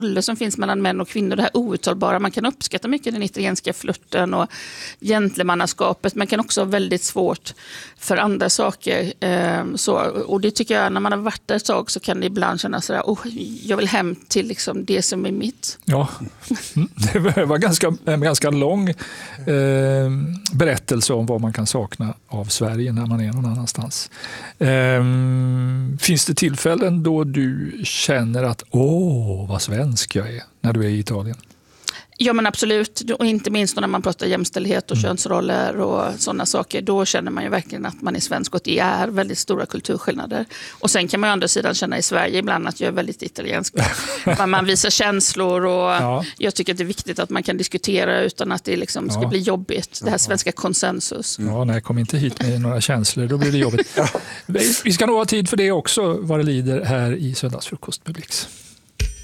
roller som finns mellan män och kvinnor, det här outtalbara. Man kan uppskatta mycket den italienska flirten och gentlemannaskapet, men kan också ha väldigt svårt för andra saker. Och det tycker jag, när man har varit där ett tag så kan det ibland kännas sådär, jag vill hem till liksom det som är mitt. Ja, det var en ganska lång berättelse om vad man kan sakna av Sverige när man är någon annanstans. Finns det tillfällen då du känner att vad svensk jag är när du är i Italien? Ja, men absolut. Och inte minst när man pratar jämställdhet och könsroller och sådana saker. Då känner man ju verkligen att man är svensk och det är väldigt stora kulturskillnader. Och sen kan man ju å andra sidan känna i Sverige ibland att jag är väldigt italiensk. Man visar känslor och jag tycker att det är viktigt att man kan diskutera utan att det liksom ska bli jobbigt. Det här svenska konsensus. Ja, nej, kom inte hit med några känslor, då blir det jobbigt. Vi ska nog ha tid för det också, vad det lider här i Söndagsfrukost med Blix.